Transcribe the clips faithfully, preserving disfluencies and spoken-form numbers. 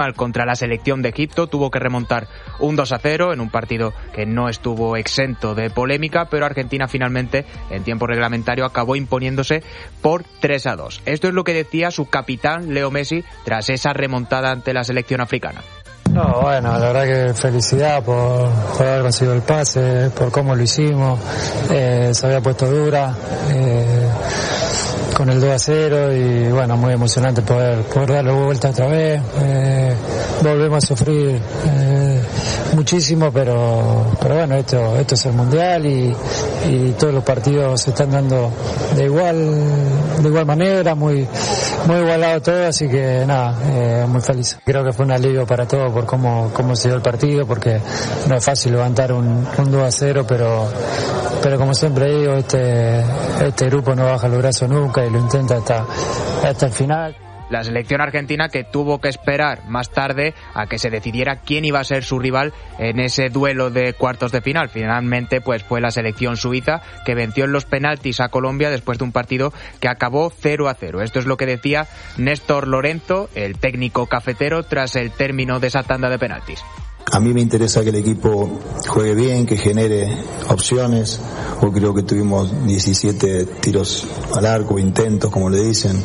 contra la selección de Egipto, tuvo que remontar un dos a cero en un partido que no estuvo exento de polémica, pero Argentina finalmente en tiempo reglamentario acabó imponiéndose por tres a dos. Esto es lo que decía su capitán Leo Messi tras esa remontada ante la selección africana. No, bueno, la verdad que felicidad por, por haber conseguido el pase, por cómo lo hicimos, eh, se había puesto dura, eh, con el dos a cero y bueno, muy emocionante poder, poder darle vuelta otra vez. Eh, volvemos a sufrir eh, muchísimo, pero pero bueno, esto esto es el Mundial y, y todos los partidos se están dando de igual de igual manera, muy muy igualado todo, así que nada, eh, muy feliz. Creo que fue un alivio para todos por cómo, cómo se dio el partido, porque no es fácil levantar un, un dos a cero, pero pero como siempre digo, este este grupo no baja los brazos nunca y lo intenta hasta hasta el final. La selección argentina que tuvo que esperar más tarde a que se decidiera quién iba a ser su rival en ese duelo de cuartos de final. Finalmente pues fue la selección suiza que venció en los penaltis a Colombia después de un partido que acabó cero a cero. Esto es lo que decía Néstor Lorenzo, el técnico cafetero, tras el término de esa tanda de penaltis. A mí me interesa que el equipo juegue bien, que genere opciones. Hoy creo que tuvimos diecisiete tiros al arco, intentos, como le dicen.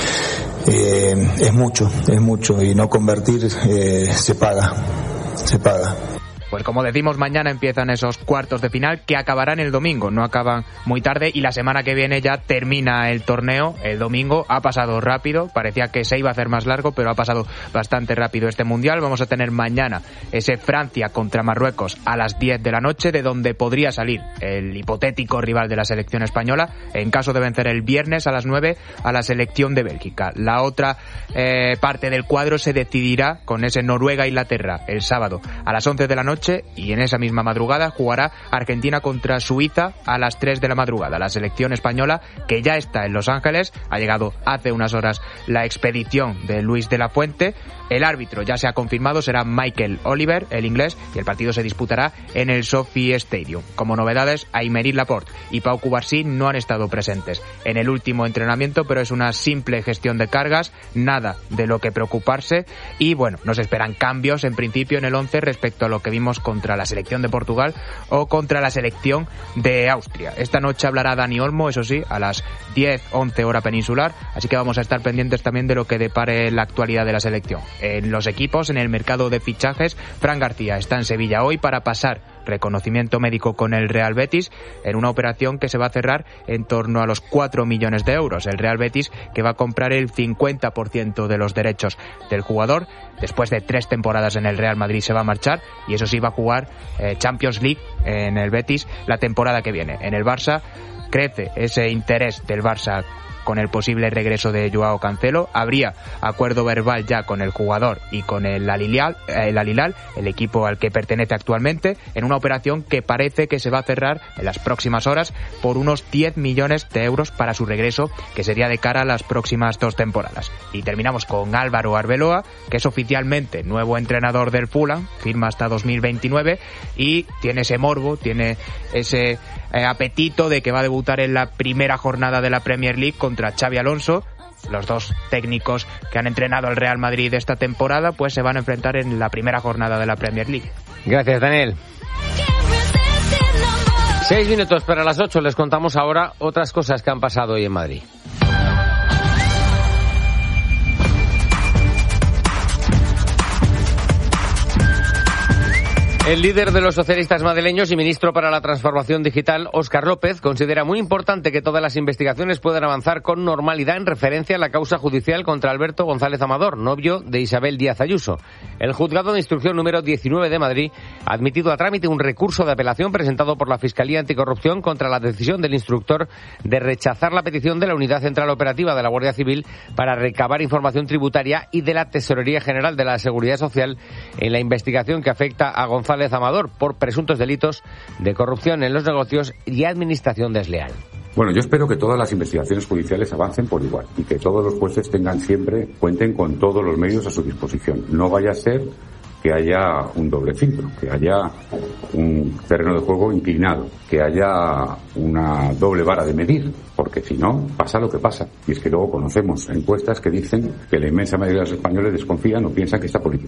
Eh, es mucho, es mucho, y no convertir eh, se paga, se paga. Pues como decimos, mañana empiezan esos cuartos de final que acabarán el domingo, no acaban muy tarde, y la semana que viene ya termina el torneo. El domingo ha pasado rápido, parecía que se iba a hacer más largo, pero ha pasado bastante rápido este Mundial. Vamos a tener mañana ese Francia contra Marruecos a las diez de la noche, de donde podría salir el hipotético rival de la selección española, en caso de vencer el viernes a las nueve a la selección de Bélgica. La otra eh, parte del cuadro se decidirá con ese Noruega-Inglaterra el sábado a las once de la noche, y en esa misma madrugada jugará Argentina contra Suiza a las tres de la madrugada. La selección española, que ya está en Los Ángeles, ha llegado hace unas horas la expedición de Luis de la Fuente. El árbitro ya se ha confirmado, será Michael Oliver, el inglés, y el partido se disputará en el Sophie Stadium. Como novedades, Aymeric Laporte y Pau Cubarsí no han estado presentes en el último entrenamiento, pero es una simple gestión de cargas, nada de lo que preocuparse, y bueno, nos esperan cambios en principio en el once respecto a lo que vimos contra la selección de Portugal o contra la selección de Austria. Esta noche hablará Dani Olmo, eso sí, a las diez once hora peninsular, así que vamos a estar pendientes también de lo que depare la actualidad de la selección. En los equipos, en el mercado de fichajes, Fran García está en Sevilla hoy para pasar reconocimiento médico con el Real Betis en una operación que se va a cerrar en torno a los cuatro millones de euros. El Real Betis, que va a comprar el cincuenta por ciento de los derechos del jugador. Después de tres temporadas en el Real Madrid se va a marchar, y eso sí, va a jugar eh, Champions League en el Betis la temporada que viene. En el Barça crece ese interés del Barça con el posible regreso de Joao Cancelo. Habría acuerdo verbal ya con el jugador y con el Al-Hilal, el Al-Hilal, el equipo al que pertenece actualmente, en una operación que parece que se va a cerrar en las próximas horas por unos diez millones de euros para su regreso, que sería de cara a las próximas dos temporadas. Y terminamos con Álvaro Arbeloa, que es oficialmente nuevo entrenador del Fulham, firma hasta dos mil veintinueve, y tiene ese morbo, tiene ese eh, apetito de que va a debutar en la primera jornada de la Premier League contra Xabi Alonso. Los dos técnicos que han entrenado al Real Madrid esta temporada pues se van a enfrentar en la primera jornada de la Premier League. Gracias, Daniel. Seis minutos para las ocho. Les contamos ahora otras cosas que han pasado hoy en Madrid. El líder de los socialistas madrileños y ministro para la Transformación Digital, Óscar López, considera muy importante que todas las investigaciones puedan avanzar con normalidad en referencia a la causa judicial contra Alberto González Amador, novio de Isabel Díaz Ayuso. El juzgado de instrucción número diecinueve de Madrid ha admitido a trámite un recurso de apelación presentado por la Fiscalía Anticorrupción contra la decisión del instructor de rechazar la petición de la Unidad Central Operativa de la Guardia Civil para recabar información tributaria y de la Tesorería General de la Seguridad Social en la investigación que afecta a González Amador por presuntos delitos de corrupción en los negocios y administración desleal. Bueno, yo espero que todas las investigaciones judiciales avancen por igual y que todos los jueces tengan siempre, cuenten con todos los medios a su disposición. No vaya a ser que haya un doble filtro, que haya un terreno de juego inclinado, que haya una doble vara de medir, porque si no, pasa lo que pasa. Y es que luego conocemos encuestas que dicen que la inmensa mayoría de los españoles desconfían o piensan que esta política